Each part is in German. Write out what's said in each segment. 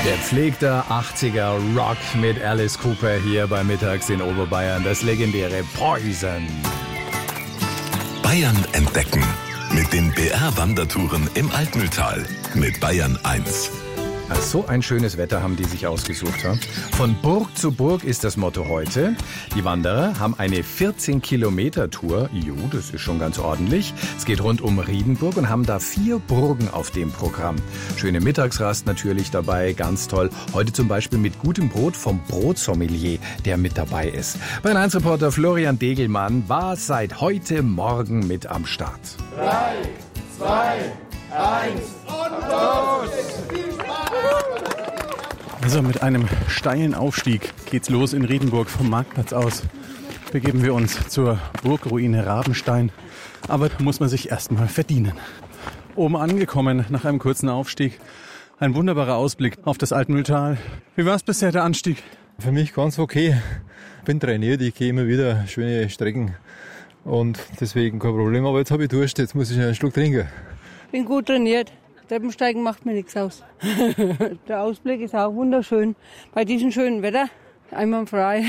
Der pflegte 80er Rock mit Alice Cooper hier bei Mittags in Oberbayern. Das legendäre Poison. Bayern entdecken. Mit den BR-Wandertouren im Altmühltal. Mit Bayern 1. So ein schönes Wetter haben die sich ausgesucht. Ja? Von Burg zu Burg ist das Motto heute. Die Wanderer haben eine 14-Kilometer-Tour. Jo, das ist schon ganz ordentlich. Es geht rund um Riedenburg und haben da 4 Burgen auf dem Programm. Schöne Mittagsrast natürlich dabei, ganz toll. Heute zum Beispiel mit gutem Brot vom Brotsommelier, der mit dabei ist. Bayern 1-Reporter Florian Degelmann war seit heute Morgen mit am Start. 3, 2, 1 und los! Also mit einem steilen Aufstieg geht's los in Riedenburg vom Marktplatz aus. Begeben wir uns zur Burgruine Rabenstein. Aber da muss man sich erstmal verdienen. Oben angekommen nach einem kurzen Aufstieg. Ein wunderbarer Ausblick auf das Altmühltal. Wie war es bisher der Anstieg? Für mich ganz okay. Bin trainiert, ich gehe immer wieder schöne Strecken. Und deswegen kein Problem. Aber jetzt habe ich Durst, jetzt muss ich einen Schluck trinken. Bin gut trainiert. Treppensteigen macht mir nichts aus. Der Ausblick ist auch wunderschön. Bei diesem schönen Wetter einwandfrei.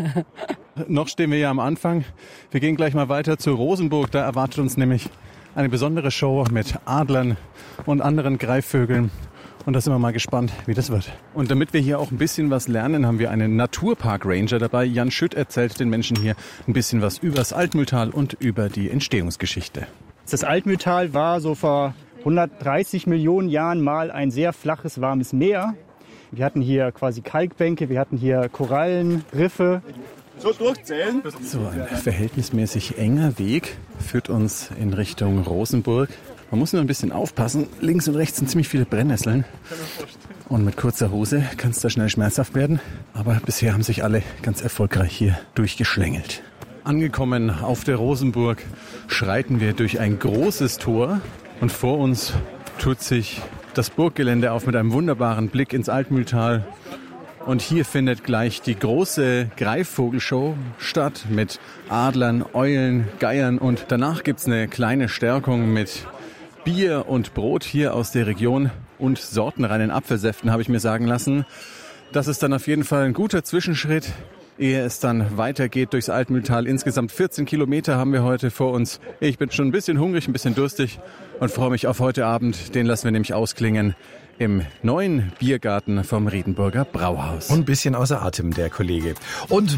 Noch stehen wir ja am Anfang. Wir gehen gleich mal weiter zur Rosenburg. Da erwartet uns nämlich eine besondere Show mit Adlern und anderen Greifvögeln. Und da sind wir mal gespannt, wie das wird. Und damit wir hier auch ein bisschen was lernen, haben wir einen Naturpark-Ranger dabei. Jan Schütt erzählt den Menschen hier ein bisschen was über das Altmühltal und über die Entstehungsgeschichte. Das Altmühltal war so vor 130 Millionen Jahren mal ein sehr flaches, warmes Meer. Wir hatten hier quasi Kalkbänke, wir hatten hier Korallen, Riffe. So durchzählen. So ein verhältnismäßig enger Weg führt uns in Richtung Rosenburg. Man muss nur ein bisschen aufpassen. Links und rechts sind ziemlich viele Brennnesseln. Und mit kurzer Hose kann es da schnell schmerzhaft werden. Aber bisher haben sich alle ganz erfolgreich hier durchgeschlängelt. Angekommen auf der Rosenburg schreiten wir durch ein großes Tor. Und vor uns tut sich das Burggelände auf mit einem wunderbaren Blick ins Altmühltal. Und hier findet gleich die große Greifvogelshow statt mit Adlern, Eulen, Geiern. Und danach gibt's eine kleine Stärkung mit Bier und Brot hier aus der Region und sortenreinen Apfelsäften, habe ich mir sagen lassen. Das ist dann auf jeden Fall ein guter Zwischenschritt, ehe es dann weitergeht durchs Altmühltal. Insgesamt 14 Kilometer haben wir heute vor uns. Ich bin schon ein bisschen hungrig, ein bisschen durstig und freue mich auf heute Abend. Den lassen wir nämlich ausklingen im neuen Biergarten vom Riedenburger Brauhaus. Und ein bisschen außer Atem, der Kollege. Und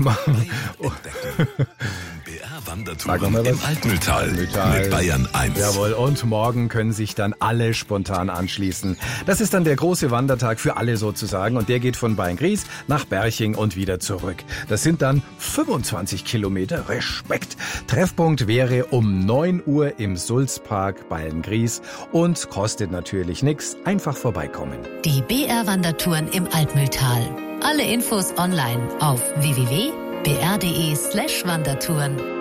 BR-Wandertouren im Altmühltal mit Bayern 1. Jawohl, und morgen können sich dann alle spontan anschließen. Das ist dann der große Wandertag für alle sozusagen und der geht von Beingries nach Berching und wieder zurück. Das sind dann 25 Kilometer, Respekt. Treffpunkt wäre um 9 Uhr im Sulzpark Beingries und kostet natürlich nichts, einfach vorbeikommen. Die BR-Wandertouren im Altmühltal. Alle Infos online auf www.br.de/Wandertouren.